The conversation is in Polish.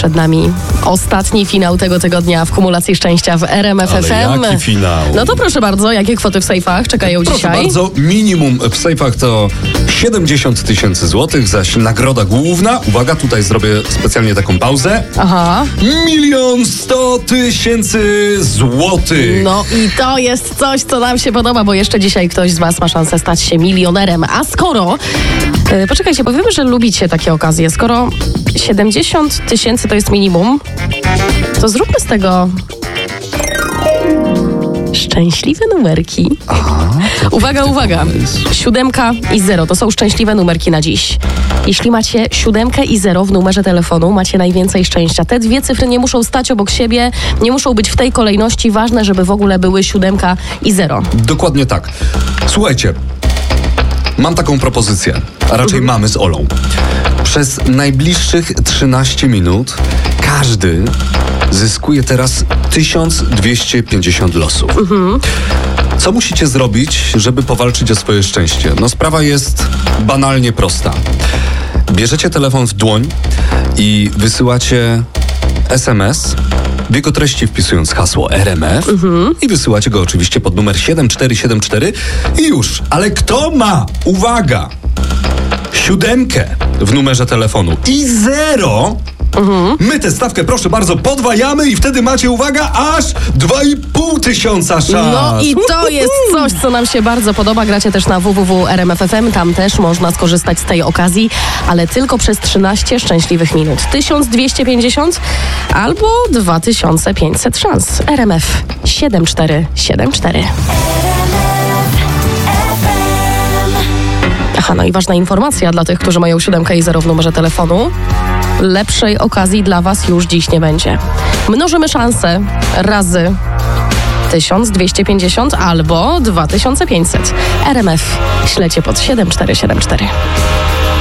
Przed nami ostatni finał tego tygodnia w kumulacji szczęścia w RMF FM. Ale jaki finał? No to proszę bardzo, jakie kwoty w sejfach czekają Proszę dzisiaj? bardzo, minimum w sejfach to 70 000 złotych, zaś nagroda główna, uwaga, tutaj zrobię specjalnie taką pauzę. Aha. 1 100 000 złotych. No i to jest coś, co nam się podoba, bo jeszcze dzisiaj ktoś z was ma szansę stać się milionerem. A skoro... poczekajcie, powiemy, że lubicie takie okazje. Skoro 70 000 to jest minimum, to zróbmy z tego szczęśliwe numerki. Aha, Uwaga, uwaga. 7 i 0 to są szczęśliwe numerki na dziś. Jeśli macie 7 i 0 w numerze telefonu, macie najwięcej szczęścia. Te dwie cyfry nie muszą stać obok siebie, nie muszą być w tej kolejności. Ważne, żeby w ogóle były 7 i 0. Dokładnie tak. Słuchajcie, mam taką propozycję, a raczej mamy z Olą. Przez najbliższych 13 minut każdy zyskuje teraz 1250 losów. Co musicie zrobić, żeby powalczyć o swoje szczęście? No sprawa jest banalnie prosta. Bierzecie telefon w dłoń i wysyłacie SMS, w jego treści wpisując hasło RMF i wysyłacie go oczywiście pod numer 7474 i już. Ale kto ma, uwaga, 7 w numerze telefonu i 0, my tę stawkę, proszę bardzo, podwajamy i wtedy macie, uwaga, aż 2500 szans. No i to jest coś, co nam się bardzo podoba. Gracie też na www.rmf.fm. Tam też można skorzystać z tej okazji, ale tylko przez 13 szczęśliwych minut. 1250 albo 2500 szans. RMF 7474. Aha, no i ważna informacja dla tych, którzy mają 7 i 0 w numerze telefonu. Lepszej okazji dla was już dziś nie będzie. Mnożymy szanse razy 1250 albo 2500. RMF ślecie pod 7474.